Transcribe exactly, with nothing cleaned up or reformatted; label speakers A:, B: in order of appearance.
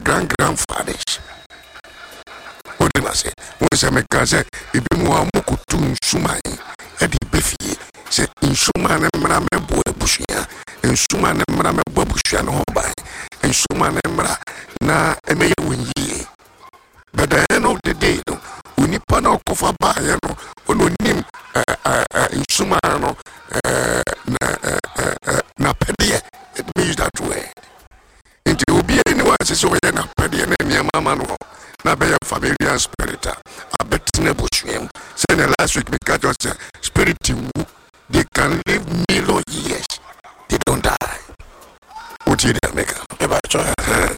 A: grand grandfathers. What did I say? When I make a say, if you want to do Sumai, at the Biffy, say in Suman and Mrame Boy Bushia, and Suman and Mrame Bobushia no by, and Suman and Mra, na a may win ye. But at the end of the day, we need Pano Kofa Bayano, on him in Sumano, na pedia, it means that way. It will be anyone says, oh, na pedia, and your mamma. Na be a familiar spirit. I bet never swim. Say the last week because your spirit they can live million years. They don't die. What did they make?